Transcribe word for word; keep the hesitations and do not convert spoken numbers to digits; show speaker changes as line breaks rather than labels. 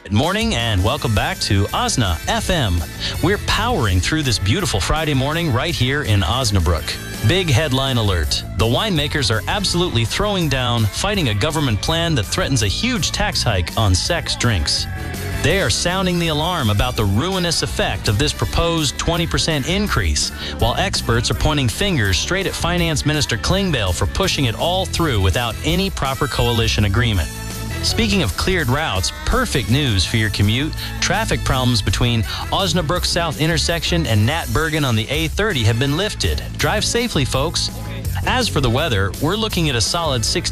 Good morning and welcome back to Osna F M. We're powering through this beautiful Friday morning right here in Osnabrück. Big headline alert. The winemakers are absolutely throwing down, fighting a government plan that threatens a huge tax hike on sex drinks. They are sounding the alarm about the ruinous effect of this proposed twenty percent increase, while experts are pointing fingers straight at Finance Minister Klingbeil for pushing it all through without any proper coalition agreement. Speaking of cleared routes, perfect news for your commute. Traffic problems between Osnabrück South intersection and Nat Bergen on the A thirty have been lifted. Drive safely, folks. As for the weather, we're looking at a solid sixty